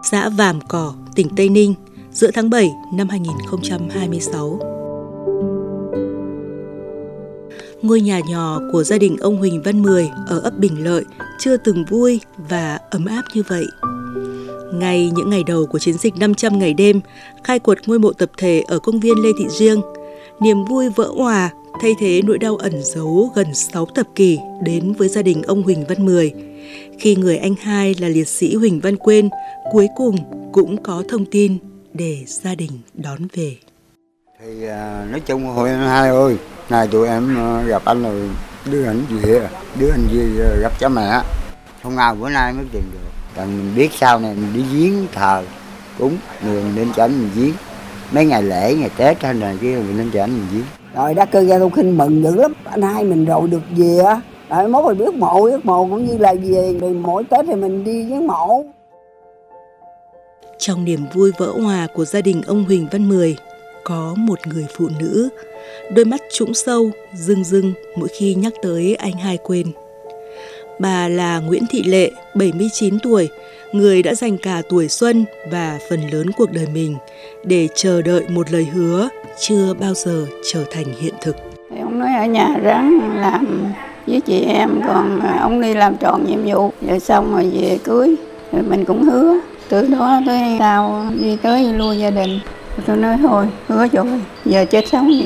xã Vàm Cỏ, tỉnh Tây Ninh, giữa tháng 7 năm 2026. Ngôi nhà nhỏ của gia đình ông Huỳnh Văn Mười ở ấp Bình Lợi chưa từng vui và ấm áp như vậy. Ngay những ngày đầu của chiến dịch 500 ngày đêm, khai quật ngôi mộ tập thể ở công viên Lê Thị Riêng, niềm vui vỡ òa thay thế nỗi đau ẩn giấu gần 6 thập kỷ đến với gia đình ông Huỳnh Văn Mười, khi người anh hai là liệt sĩ Huỳnh Văn Quên cuối cùng cũng có thông tin để gia đình đón về. Thì nói chung hồi anh hai ơi, này tụi em gặp anh rồi đưa anh về, gặp cha mẹ, không nào bữa nay mới tìm được. Còn mình biết sau này mình đi viếng thờ cúng, mình nên cho anh mình viếng. Mấy ngày lễ, ngày Tết hay là kia mình nên cho anh mình viếng. Rồi Đắc Cơ Gia Tô Khinh mừng dữ lắm, anh hai mình rồi được về á. Rồi mốt rồi biết mộ cũng như là về, rồi mỗi Tết thì mình đi viếng mộ. Trong niềm vui vỡ òa của gia đình ông Huỳnh Văn Mười, có một người phụ nữ, đôi mắt trũng sâu, rưng rưng mỗi khi nhắc tới anh hai Quên. Bà là Nguyễn Thị Lệ, 79 tuổi, người đã dành cả tuổi xuân và phần lớn cuộc đời mình để chờ đợi một lời hứa chưa bao giờ trở thành hiện thực. Ông nói ở nhà ráng làm với chị em, còn ông đi làm tròn nhiệm vụ, rồi xong rồi về cưới. Rồi mình cũng hứa, từ đó tới sau đi tới lui gia đình. Tôi nói thôi, hứa rồi, giờ chết sống